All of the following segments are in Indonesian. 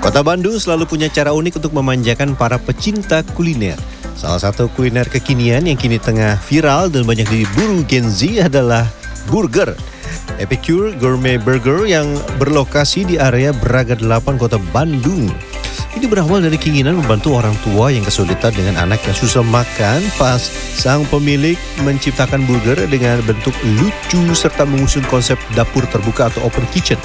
Kota Bandung selalu punya cara unik untuk memanjakan para pecinta kuliner. Salah satu kuliner kekinian yang kini tengah viral dan banyak diburu Gen Z adalah burger. Epicure Gourmet Burger yang berlokasi di area Braga 8 Kota Bandung. Ini berawal dari keinginan membantu orang tua yang kesulitan dengan anak yang susah makan. Pas sang pemilik menciptakan burger dengan bentuk lucu serta mengusung konsep dapur terbuka atau open kitchen.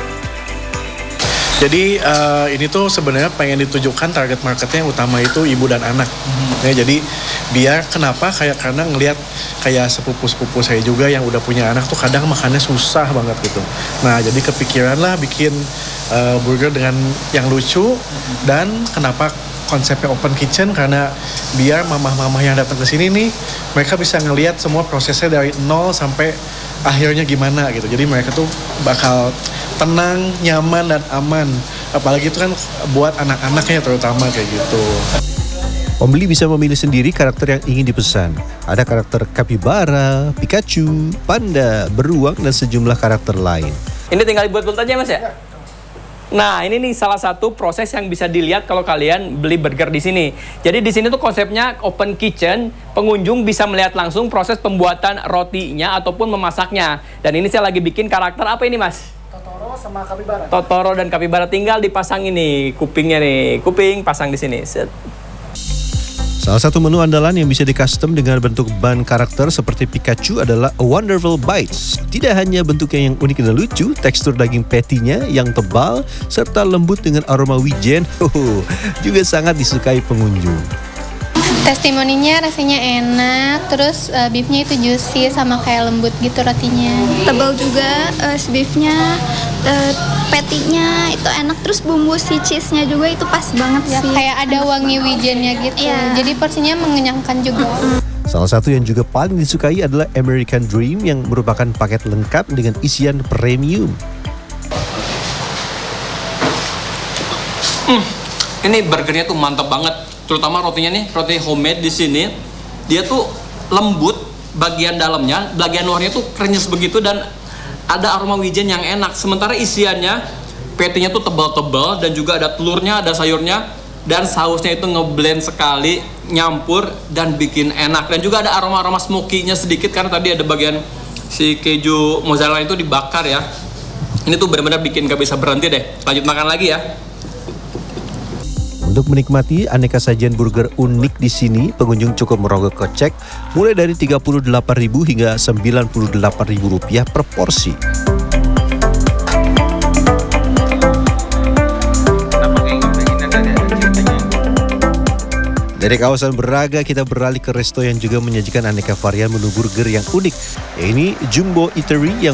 Jadi ini tuh sebenarnya pengen ditujukan target marketnya yang utama itu ibu dan anak. Ya, jadi biar kenapa karena ngelihat kayak sepupu-sepupu saya juga yang udah punya anak tuh kadang makannya susah banget gitu. Nah jadi kepikiran lah bikin burger dengan yang lucu dan kenapa konsepnya open kitchen karena biar mamah-mamah yang datang ke sini nih mereka bisa ngelihat semua prosesnya dari nol sampai akhirnya gimana gitu. Jadi mereka tuh bakal tenang, nyaman, dan aman. Apalagi itu kan buat anak-anaknya terutama kayak gitu. Pembeli bisa memilih sendiri karakter yang ingin dipesan. Ada karakter kapibara, Pikachu, panda, beruang, dan sejumlah karakter lain. Ini tinggal dibuat-buat aja mas ya? Nah ini nih salah satu proses yang bisa dilihat kalau kalian beli burger di sini. Jadi di sini tuh konsepnya open kitchen, pengunjung bisa melihat langsung proses pembuatan rotinya ataupun memasaknya. Dan ini saya lagi bikin karakter apa ini mas? Totoro sama kapibara. Totoro dan kapibara, tinggal dipasang ini kupingnya nih, kuping pasang di sini. Set. Salah satu menu andalan yang bisa di-custom dengan bentuk ban karakter seperti Pikachu adalah A Wonderful Bites. Tidak hanya bentuknya yang unik dan lucu, tekstur daging patty-nya yang tebal serta lembut dengan aroma wijen juga sangat disukai pengunjung. Testimoninya rasanya enak, terus beefnya itu juicy sama kayak lembut gitu rotinya. Tebal juga beefnya, patty-nya itu enak, terus bumbu si cheese-nya juga itu pas banget Ya, sih. kayak ada wangi wijennya gitu. Iya. Jadi porsinya mengenyangkan juga. Salah satu yang juga paling disukai adalah American Dream yang merupakan paket lengkap dengan isian premium. Ini burgernya tuh mantap banget. Terutama rotinya nih, roti homemade di sini. Dia tuh lembut bagian dalamnya, bagian luarnya tuh krenyes begitu dan ada aroma wijen yang enak. Sementara isiannya, patty-nya tuh tebal-tebal dan juga ada telurnya, ada sayurnya. Dan sausnya itu ngeblend sekali, nyampur dan bikin enak. Dan juga ada aroma-aroma smoky-nya sedikit karena tadi ada bagian si keju mozzarella itu dibakar ya. Ini tuh benar-benar bikin gak bisa berhenti deh. Lanjut makan lagi ya. Untuk menikmati aneka sajian burger unik di sini, pengunjung cukup merogoh kocek mulai dari Rp38.000 hingga Rp98.000 per porsi. Dari kawasan Braga kita beralih ke resto yang juga menyajikan aneka varian menu burger yang unik. Ini Jumbo Eatery yang